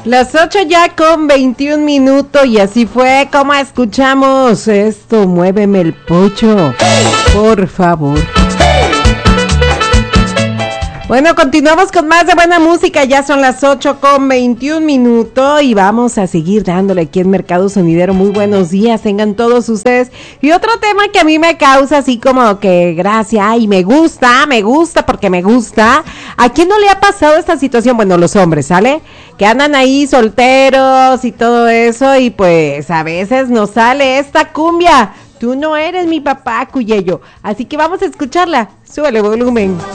Las 8 ya con 21 minutos y así fue como escuchamos esto, muéveme el pocho, por favor. Bueno, continuamos con más de buena música, ya son las 8 con 21 minutos y vamos a seguir dándole aquí en Mercado Sonidero. Muy buenos días, tengan todos ustedes. Y otro tema que a mí me causa así como que gracia y me gusta porque me gusta. ¿A quién no le ha pasado esta situación? Bueno, los hombres, ¿sale? Que andan ahí solteros y todo eso y pues a veces nos sale esta cumbia. Tú no eres mi papá, Cuyello. Así que vamos a escucharla. Súbele volumen.